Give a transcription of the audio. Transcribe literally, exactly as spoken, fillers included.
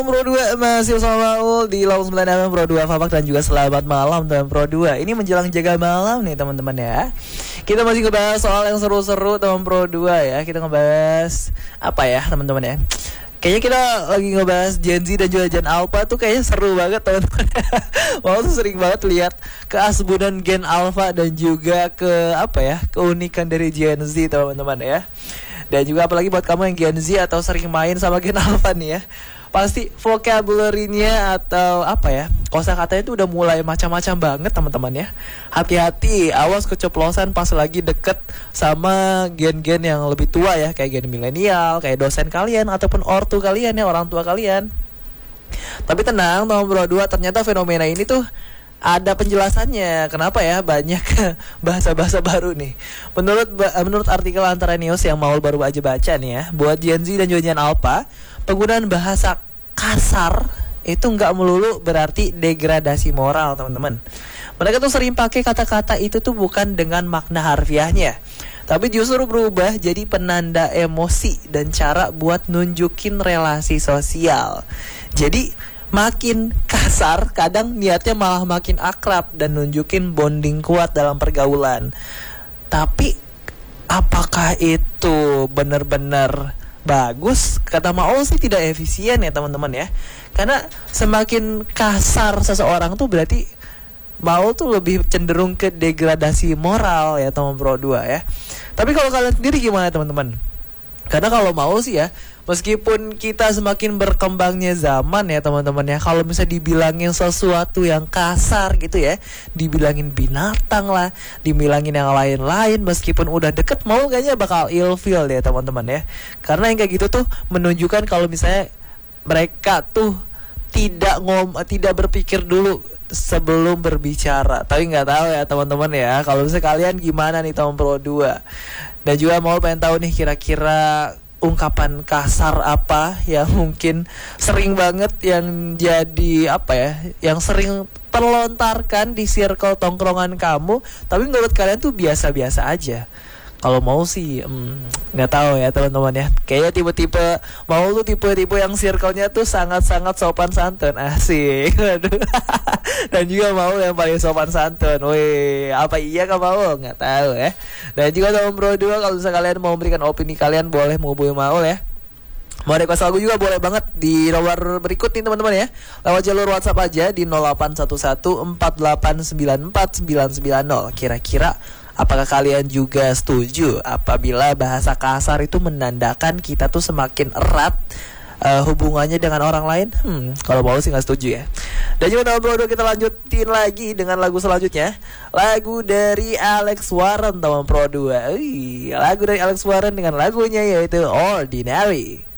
Teman Pro dua masih bersama Maul di Laung sembilan F M Pro dua Fabak dan juga selamat malam teman Pro dua. Ini menjelang jaga malam nih teman-teman ya. Kita masih ngebahas soal yang seru-seru teman Pro dua ya. Kita ngebahas apa ya teman-teman ya. Kayaknya kita lagi ngebahas Gen Z dan juga Gen Alpha tuh kayaknya seru banget teman-teman. Maul tuh sering banget lihat keasbunan Gen Alpha dan juga ke apa ya, keunikan dari Gen Z teman-teman ya. Dan juga apalagi buat kamu yang Gen Z atau sering main sama Gen Alpha nih ya, pasti vocabulary-nya atau apa ya, kosakatanya itu udah mulai macam-macam banget teman-teman ya. Hati-hati, awas keceplosan pas lagi deket sama gen-gen yang lebih tua ya, kayak gen milenial, kayak dosen kalian ataupun ortu kalian ya, orang tua kalian. Tapi tenang teman Pro dua, ternyata fenomena ini tuh ada penjelasannya. Kenapa ya banyak bahasa-bahasa baru nih? Menurut menurut artikel Antara News yang Maul baru aja baca nih ya, buat Gen Z dan juga Gen Alpha, penggunaan bahasa kasar itu nggak melulu berarti degradasi moral teman-teman. Mereka tuh sering pakai kata-kata itu tuh bukan dengan makna harfiahnya, tapi justru berubah jadi penanda emosi dan cara buat nunjukin relasi sosial. Jadi makin kasar, kadang niatnya malah makin akrab dan nunjukin bonding kuat dalam pergaulan. Tapi apakah itu benar-benar bagus? Kata Maul sih tidak efisien ya teman-teman ya. Karena semakin kasar seseorang tuh berarti Maul tuh lebih cenderung ke degradasi moral ya teman Pro dua ya. Tapi kalau kalian sendiri gimana teman-teman? Karena kalau mau sih ya, meskipun kita semakin berkembangnya zaman ya teman-teman ya, kalau bisa dibilangin sesuatu yang kasar gitu ya, dibilangin binatang lah, dibilangin yang lain-lain, meskipun udah deket mau kayaknya bakal ilfeel ya teman-teman ya. Karena yang kayak gitu tuh menunjukkan kalau misalnya mereka tuh tidak ngom tidak berpikir dulu sebelum berbicara. Tapi nggak tahu ya teman-teman ya, kalau misalnya kalian gimana nih teman Pro dua. Dan juga mau pengen tahu nih kira-kira ungkapan kasar apa yang mungkin sering banget yang jadi apa ya, yang sering terlontarkan di circle tongkrongan kamu, tapi menurut kalian tuh biasa-biasa aja. Kalau mau sih nggak hmm, tahu ya teman-teman ya. Kayaknya tipe-tipe mau tuh tipe-tipe yang circle-nya tuh sangat-sangat sopan santun, asik. Dan juga mau yang paling sopan santun. Wih, apa iya kah mau? Nggak tahu ya. Dan juga teman Pro dua, kalau misalnya kalian mau memberikan opini kalian boleh menghubungi Maul ya. Mau request lagu juga boleh banget di nomor berikut nih teman-teman ya. Lewat jalur WhatsApp aja di nol delapan satu satu empat delapan sembilan empat sembilan sembilan nol. Kira-kira apakah kalian juga setuju apabila bahasa kasar itu menandakan kita tuh semakin erat uh, hubungannya dengan orang lain? Hmm, kalau mau sih nggak setuju ya. Dan juga Pro dua, kita lanjutin lagi dengan lagu selanjutnya. Lagu dari Alex Warren teman Pro dua. Wih, lagu dari Alex Warren dengan lagunya yaitu Ordinary.